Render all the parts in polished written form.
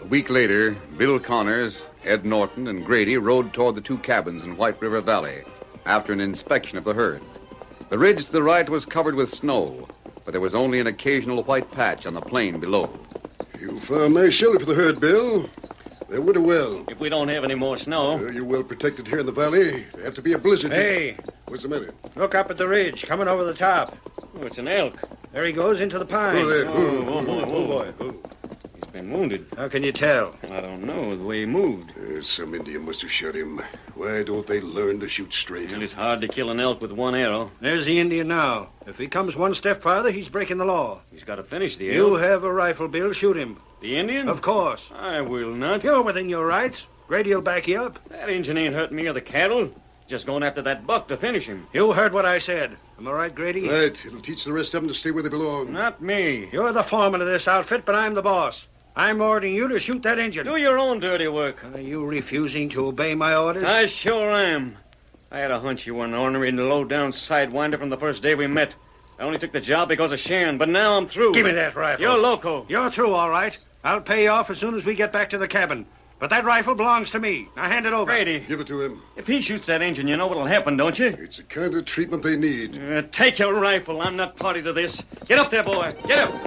week later, Bill Connors, Ed Norton, and Grady rode toward the 2 cabins in White River Valley after an inspection of the herd. The ridge to the right was covered with snow, but there was only an occasional white patch on the plain below. You found nice shelter for the herd, Bill. They're winter well. If we don't have any more snow. You're well protected here in the valley. There have to be a blizzard. Hey. What's the matter? Look up at the ridge, coming over the top. Oh, it's an elk. There he goes into the pine. Oh, there. Oh, boy. He's been wounded. How can you tell? I don't know, the way he moved. Some Indian must have shot him. Why don't they learn to shoot straight? Well, it's hard to kill an elk with one arrow. There's the Indian now. If he comes one step farther, he's breaking the law. He's got to finish the elk. You have a rifle, Bill. Shoot him. The Indian? Of course. I will not. You're within your rights. Grady will back you up. That Indian ain't hurting me or the cattle. Just going after that buck to finish him. You heard what I said. Am I right, Grady? Right. It'll teach the rest of them to stay where they belong. Not me. You're the foreman of this outfit, but I'm the boss. I'm ordering you to shoot that Indian. Do your own dirty work. Are you refusing to obey my orders? I sure am. I had a hunch you were an ornery and low-down sidewinder from the first day we met. I only took the job because of Sharon, but now I'm through. Give me that rifle. You're loco. You're through, all right. I'll pay you off as soon as we get back to the cabin. But that rifle belongs to me. Now hand it over. Grady. Give it to him. If he shoots that engine, you know what'll happen, don't you? It's the kind of treatment they need. Take your rifle. I'm not party to this. Get up there, boy. Get up.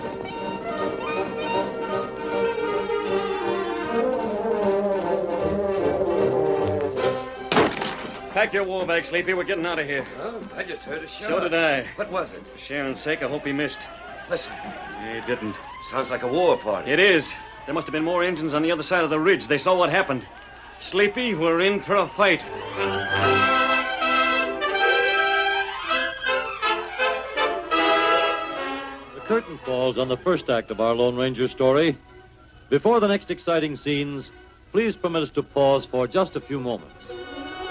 Pack your war bag, Sleepy. We're getting out of here. Oh, I just heard a shot. So did I. What was it? For Sharon's sake, I hope he missed. Listen. He didn't. Sounds like a war party. It is. There must have been more engines on the other side of the ridge. They saw what happened. Sleepy, we're in for a fight. The curtain falls on the first act of our Lone Ranger story. Before the next exciting scenes, please permit us to pause for just a few moments.